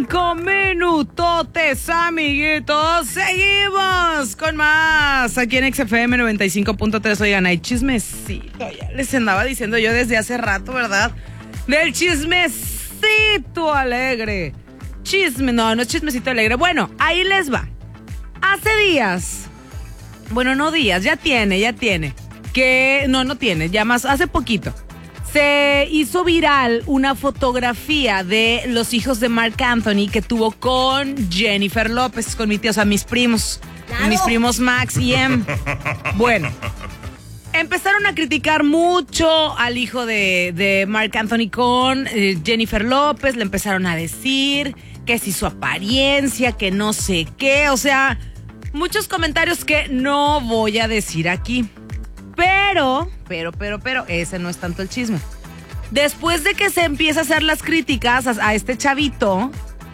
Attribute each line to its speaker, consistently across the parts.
Speaker 1: 5 minutotes, amiguitos. Seguimos con más aquí en XFM 95.3. Oigan, hay chismecito. Ya les andaba diciendo yo desde hace rato, ¿verdad? Del chismecito alegre. No es chismecito alegre. Bueno, ahí les va. Hace días, bueno, no días, ya tiene. Que no tiene, ya más, hace poquito. Se hizo viral una fotografía de los hijos de Marc Anthony que tuvo con Jennifer López, con mi tía, o sea, mis primos. Claro. Mis primos Max y Em. Bueno, empezaron a criticar mucho al hijo de Marc Anthony con Jennifer López. Le empezaron a decir que si su apariencia, que no sé qué. O sea, muchos comentarios que no voy a decir aquí. Pero, ese no es tanto el chisme. Después de que se empieza a hacer las críticas a este chavito,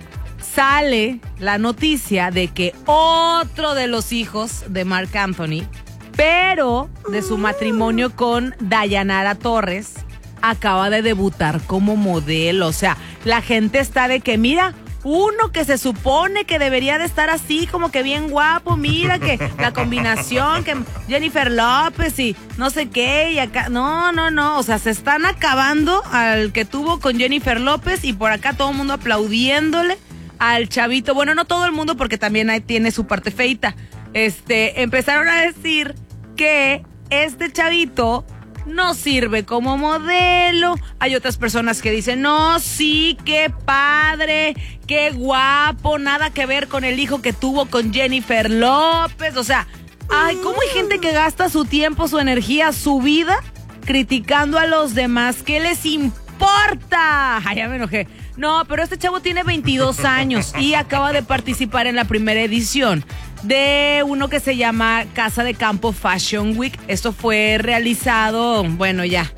Speaker 1: sale la noticia de que otro de los hijos de Marc Anthony, pero de su matrimonio con Dayanara Torres, acaba de debutar como modelo. O sea, la gente está de que, mira, uno que se supone que debería de estar así, como que bien guapo, mira que la combinación, que Jennifer López y no sé qué, y acá, no, o sea, se están acabando al que tuvo con Jennifer López y por acá todo el mundo aplaudiéndole al chavito. Bueno, no todo el mundo porque también ahí tiene su parte feita. Empezaron a decir que este chavito no sirve como modelo. Hay otras personas que dicen, no, sí, qué padre, qué guapo, nada que ver con el hijo que tuvo con Jennifer López. O sea, ay, ¿cómo hay gente que gasta su tiempo, su energía, su vida criticando a los demás? ¿Qué les importa? Ay, ya me enojé. No, pero este chavo tiene 22 años y acaba de participar en la primera edición de uno que se llama Casa de Campo Fashion Week. Esto fue realizado, bueno, ya,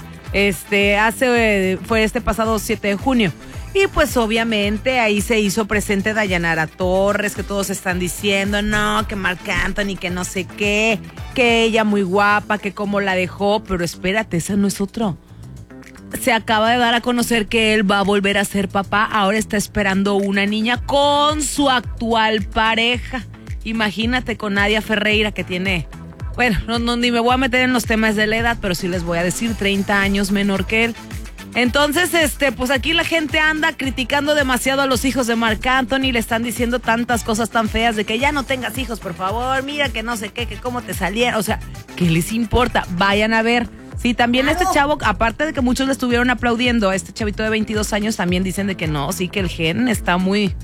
Speaker 1: fue este pasado 7 de junio. Y pues obviamente ahí se hizo presente Dayanara Torres, que todos están diciendo, no, que Marc Anthony, que no sé qué, que ella muy guapa, que cómo la dejó, pero espérate, esa no es otro. Se acaba de dar a conocer que él va a volver a ser papá, ahora está esperando una niña con su actual pareja. Imagínate con Nadia Ferreira, que tiene, bueno, no ni me voy a meter en los temas de la edad, pero sí les voy a decir 30 años menor que él. Entonces, pues aquí la gente anda criticando demasiado a los hijos de Marc Anthony, le están diciendo tantas cosas tan feas de que ya no tengas hijos, por favor, mira que no sé qué, que cómo te salieron, o sea, ¿qué les importa? Vayan a ver. Sí, también claro. Este chavo, aparte de que muchos le estuvieron aplaudiendo, este chavito de 22 años también dicen de que no, sí que el gen está muy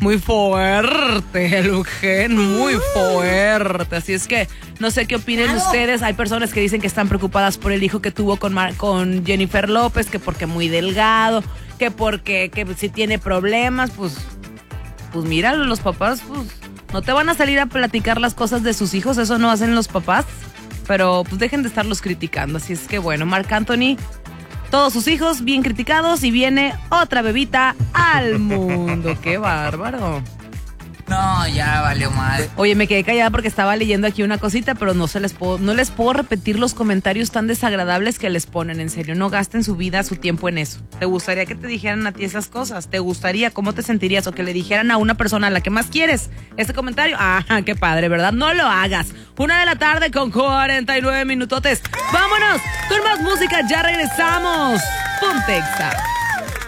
Speaker 1: fuerte, el gen muy fuerte. Así es que no sé qué opinen ustedes. Hay personas que dicen que están preocupadas por el hijo que tuvo con Jennifer López, que porque muy delgado, que porque que si tiene problemas, pues mira, los papás pues no te van a salir a platicar las cosas de sus hijos, eso no hacen los papás, pero pues dejen de estarlos criticando. Así es que bueno, Marc Anthony, todos sus hijos bien criticados y viene otra bebita al mundo. ¡Qué bárbaro!
Speaker 2: No, ya valió mal.
Speaker 1: Oye, me quedé callada porque estaba leyendo aquí una cosita, pero no les puedo repetir los comentarios tan desagradables que les ponen. En serio, no gasten su vida, su tiempo en eso. ¿Te gustaría que te dijeran a ti esas cosas? ¿Te gustaría? ¿Cómo te sentirías? O que le dijeran a una persona a la que más quieres este comentario. Ah, qué padre, ¿verdad? No lo hagas. 1:00 p.m. con 49 minutotes. Vámonos con más música, ya regresamos. Ponte Exa.